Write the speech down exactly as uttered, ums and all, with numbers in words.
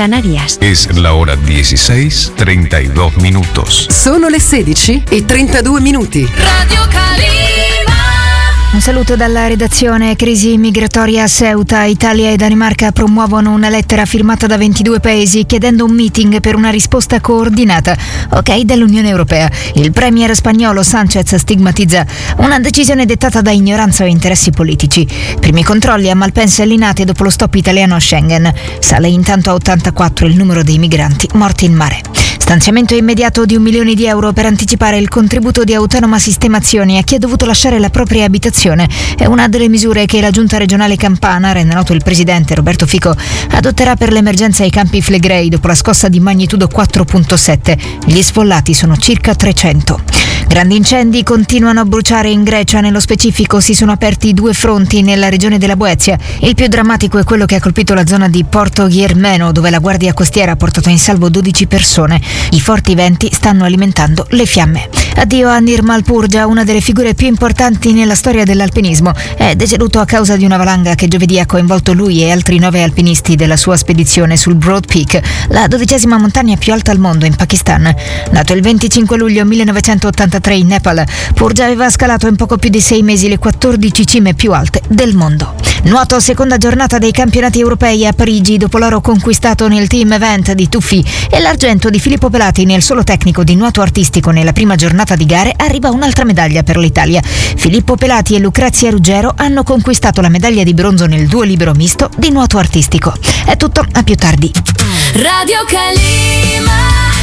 Canarias. Es la hora dieciséis treinta y dos minutos. Sono le sedici e trentadue minuti. Radio Calima. Un saluto dalla redazione. Crisi migratoria a Ceuta. Italia e Danimarca promuovono una lettera firmata da ventidue paesi chiedendo un meeting per una risposta coordinata. Ok, dall'Unione Europea. Il premier spagnolo Sánchez stigmatizza una decisione dettata da ignoranza o interessi politici. Primi controlli a Malpensa e Linate dopo lo stop italiano a Schengen. Sale intanto a ottantaquattro il numero dei migranti morti in mare. Stanziamento immediato di un milione di euro per anticipare il contributo di autonoma sistemazione a chi ha dovuto lasciare la propria abitazione. È una delle misure che la Giunta regionale campana, rende noto il presidente Roberto Fico, adotterà per l'emergenza ai Campi Flegrei dopo la scossa di magnitudo quattro virgola sette. Gli sfollati sono circa trecento. Grandi incendi continuano a bruciare in Grecia, nello specifico si sono aperti due fronti nella regione della Boezia. Il più drammatico è quello che ha colpito la zona di Porto Ghermeno, dove la Guardia Costiera ha portato in salvo dodici persone. I forti venti stanno alimentando le fiamme. Addio a Nirmal Purja, una delle figure più importanti nella storia dell'alpinismo. È deceduto a causa di una valanga che giovedì ha coinvolto lui e altri nove alpinisti della sua spedizione sul Broad Peak, la dodicesima montagna più alta al mondo in Pakistan. Nato il venticinque luglio millenovecentottantatré in Nepal, Purja aveva scalato in poco più di sei mesi le quattordici cime più alte del mondo. Nuoto, seconda giornata dei campionati europei a Parigi dopo l'oro conquistato nel team event di tuffi e l'argento di Filippo Pelati nel solo tecnico di nuoto artistico nella prima giornata di gare. Arriva un'altra medaglia per l'Italia. Filippo Pelati e Lucrezia Ruggero hanno conquistato la medaglia di bronzo nel duo libero misto di nuoto artistico. È tutto, a più tardi. Radio Calima.